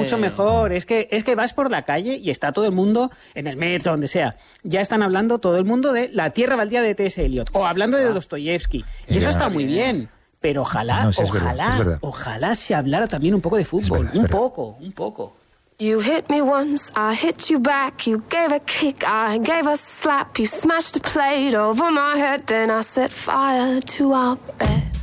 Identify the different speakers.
Speaker 1: mucho mejor. Es que vas por la calle y está todo el mundo, en el metro, donde sea, ya están hablando todo el mundo de La tierra baldía de T.S. Eliot, o hablando de Dostoyevsky. Y eso está muy bien. Pero ojalá,
Speaker 2: sí, es verdad.
Speaker 1: ojalá se hablara también un poco de fútbol. Un poco.
Speaker 3: You hit me once, I hit you back. You gave a kick, I gave a slap. You smashed a plate over my head, then I set fire to our bed.